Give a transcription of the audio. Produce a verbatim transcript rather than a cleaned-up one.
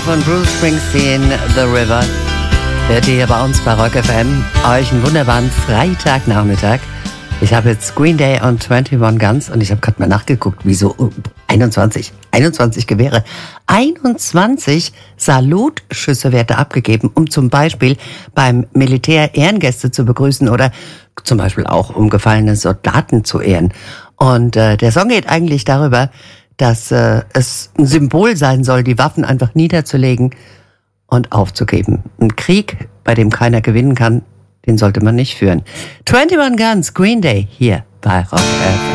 von Bruce Springsteen, The River. Hört ihr hier bei uns bei Rock F M. Euch einen wunderbaren Freitagnachmittag. Ich habe jetzt Green Day und einundzwanzig Guns und ich habe gerade mal nachgeguckt, wieso oh, einundzwanzig, einundzwanzig Gewehre, einundzwanzig Salutschüsse werden abgegeben, um zum Beispiel beim Militär Ehrengäste zu begrüßen oder zum Beispiel auch um gefallene Soldaten zu ehren. Und äh, der Song geht eigentlich darüber, dass äh, es ein Symbol sein soll, die Waffen einfach niederzulegen und aufzugeben. Ein Krieg, bei dem keiner gewinnen kann, den sollte man nicht führen. einundzwanzig Guns, Green Day, hier bei Rock F M.